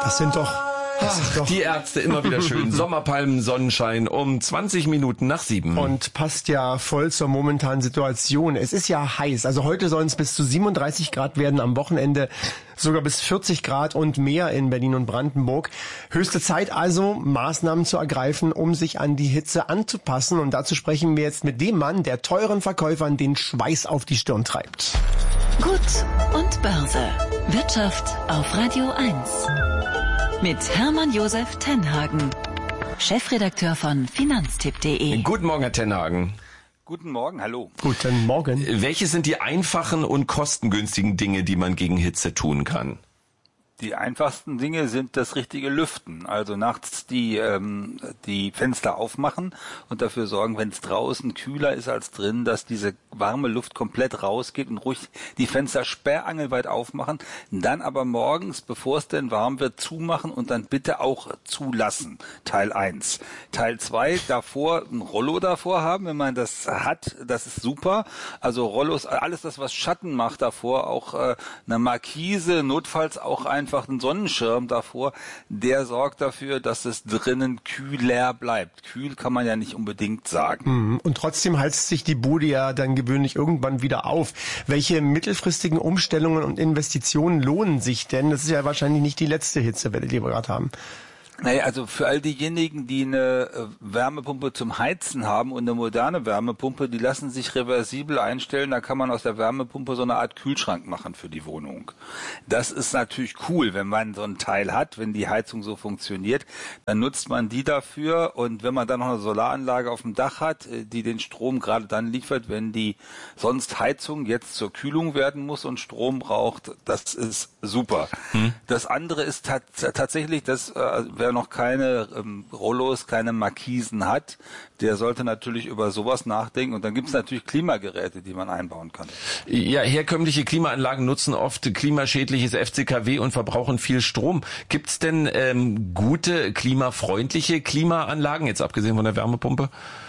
Das sind doch... Die Ärzte, immer wieder schön. Sommerpalmen, Sonnenschein um 20 Minuten nach 7. Und passt ja voll zur momentanen Situation. Es ist ja heiß. Also heute sollen es bis zu 37 Grad werden, am Wochenende sogar bis 40 Grad und mehr in Berlin und Brandenburg. Höchste Zeit also, Maßnahmen zu ergreifen, um sich an die Hitze anzupassen. Und dazu sprechen wir jetzt mit dem Mann, der teuren Verkäufern den Schweiß auf die Stirn treibt. Gut und Börse. Wirtschaft auf Radio 1. Mit Hermann Josef Tenhagen, Chefredakteur von Finanztipp.de. Guten Morgen, Herr Tenhagen. Guten Morgen, hallo. Guten Morgen. Welche sind die einfachen und kostengünstigen Dinge, die man gegen Hitze tun kann? Die einfachsten Dinge sind das richtige Lüften. Also nachts die Fenster aufmachen und dafür sorgen, wenn es draußen kühler ist als drin, dass diese warme Luft komplett rausgeht und ruhig die Fenster sperrangelweit aufmachen. Dann aber morgens, bevor es denn warm wird, zumachen und dann bitte auch zulassen. Teil 1. Teil 2, davor ein Rollo davor haben, wenn man das hat, das ist super. Also Rollos, alles das, was Schatten macht davor, auch eine Markise, notfalls auch einfach einen Sonnenschirm davor, der sorgt dafür, dass es drinnen kühler bleibt. Kühl kann man ja nicht unbedingt sagen. Und trotzdem heizt sich die Bude ja dann gewöhnlich irgendwann wieder auf. Welche mittelfristigen Umstellungen und Investitionen lohnen sich denn? Das ist ja wahrscheinlich nicht die letzte Hitzewelle, die wir gerade haben. Naja, also für all diejenigen, die eine Wärmepumpe zum Heizen haben und eine moderne Wärmepumpe, die lassen sich reversibel einstellen. Da kann man aus der Wärmepumpe so eine Art Kühlschrank machen für die Wohnung. Das ist natürlich cool, wenn man so ein Teil hat, wenn die Heizung so funktioniert. Dann nutzt man die dafür und wenn man dann noch eine Solaranlage auf dem Dach hat, die den Strom gerade dann liefert, wenn die sonst Heizung jetzt zur Kühlung werden muss und Strom braucht, das ist super. Das andere ist tatsächlich, wer noch keine Rollos, keine Markisen hat, der sollte natürlich über sowas nachdenken. Und dann gibt es natürlich Klimageräte, die man einbauen kann. Ja, herkömmliche Klimaanlagen nutzen oft klimaschädliches FCKW und verbrauchen viel Strom. Gibt's denn gute, klimafreundliche Klimaanlagen, jetzt abgesehen von der Wärmepumpe?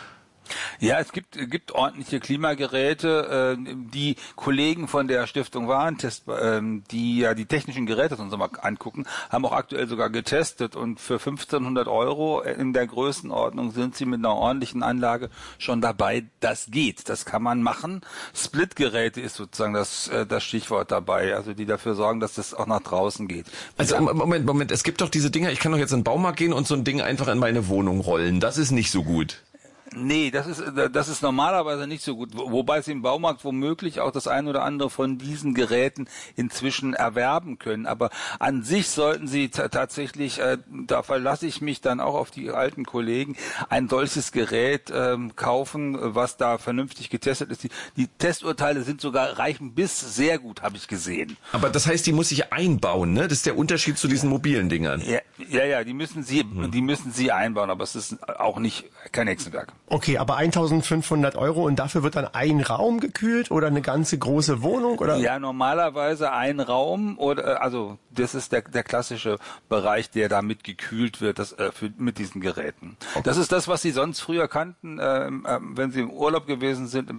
Ja, es gibt ordentliche Klimageräte. Die Kollegen von der Stiftung Warentest, die ja die technischen Geräte uns mal angucken, haben auch aktuell sogar getestet und für 1.500 € in der Größenordnung sind sie mit einer ordentlichen Anlage schon dabei. Das geht, das kann man machen. Splitgeräte ist sozusagen das Stichwort dabei, also die dafür sorgen, dass das auch nach draußen geht. Also Moment, es gibt doch diese Dinger, ich kann doch jetzt in den Baumarkt gehen und so ein Ding einfach in meine Wohnung rollen. Das ist nicht so gut. Nee, das ist normalerweise nicht so gut, wobei Sie im Baumarkt womöglich auch das ein oder andere von diesen Geräten inzwischen erwerben können. Aber an sich sollten Sie tatsächlich, da verlasse ich mich dann auch auf die alten Kollegen, ein solches Gerät kaufen, was da vernünftig getestet ist. Die Testurteile reichen bis sehr gut, habe ich gesehen. Aber das heißt, die muss ich einbauen, ne? Das ist der Unterschied zu diesen mobilen Dingern. Ja, die müssen Sie einbauen, aber es ist auch nicht kein Hexenwerk. Okay, aber 1.500 € und dafür wird dann ein Raum gekühlt oder eine ganze große Wohnung? Oder? Ja, normalerweise ein Raum oder also das ist der klassische Bereich, der da mit gekühlt wird, mit diesen Geräten. Okay. Das ist das, was Sie sonst früher kannten, wenn Sie im Urlaub gewesen sind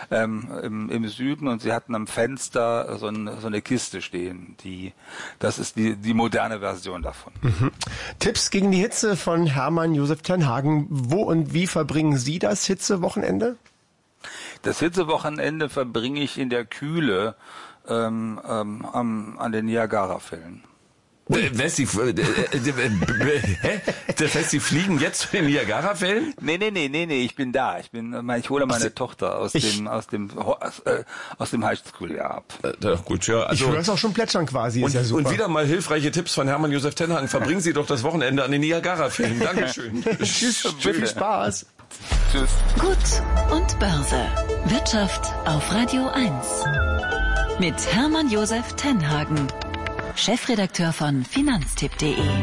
im Süden und Sie hatten am Fenster so eine Kiste stehen. Das ist die moderne Version davon. Tipps gegen die Hitze von Hermann Josef Tenhagen. Wo und wie verbringen Sie das Hitzewochenende? Das Hitzewochenende verbringe ich in der Kühle an den Niagarafällen. Das heißt, Sie fliegen jetzt zu den Niagarafällen? Nee, ich bin da. Ich hole meine Tochter aus dem Highschool-Jahr ab. Gut, ja. Also, ich höre es auch schon plätschern quasi. Und, ist ja super. Und wieder mal hilfreiche Tipps von Hermann Josef Tenhagen. Verbringen Sie doch das Wochenende an den Niagarafällen. Dankeschön. Tschüss, viel Spaß. Tschüss. Gut und Börse. Wirtschaft auf Radio 1. Mit Hermann Josef Tenhagen, Chefredakteur von Finanztipp.de.